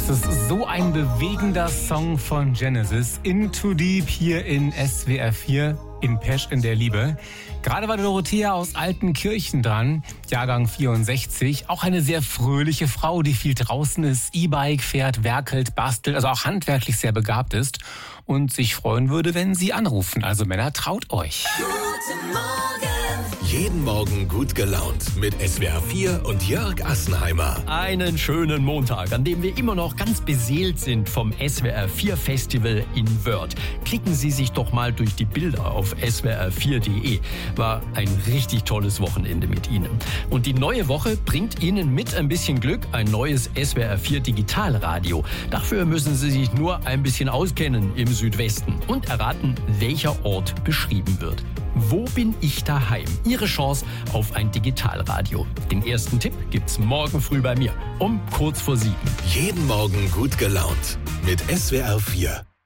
Das ist so ein bewegender Song von Genesis. Into Deep hier in SWR 4 in Pesch in der Liebe. Gerade war Dorothea aus Altenkirchen dran, Jahrgang 64. Auch eine sehr fröhliche Frau, die viel draußen ist, E-Bike fährt, werkelt, bastelt, also auch handwerklich sehr begabt ist und sich freuen würde, wenn Sie anrufen. Also Männer, traut euch. Guten Morgen. Jeden Morgen gut gelaunt mit SWR 4 und Jörg Assenheimer. Einen schönen Montag, an dem wir immer noch ganz beseelt sind vom SWR 4 Festival in Wörth. Klicken Sie sich doch mal durch die Bilder auf swr4.de. War ein richtig tolles Wochenende mit Ihnen. Und die neue Woche bringt Ihnen mit ein bisschen Glück ein neues SWR 4 Digitalradio. Dafür müssen Sie sich nur ein bisschen auskennen im Südwesten und erraten, welcher Ort beschrieben wird. Wo bin ich daheim? Ihre Chance auf ein Digitalradio. Den ersten Tipp gibt's morgen früh bei mir um kurz vor 7. Jeden Morgen gut gelaunt mit SWR 4.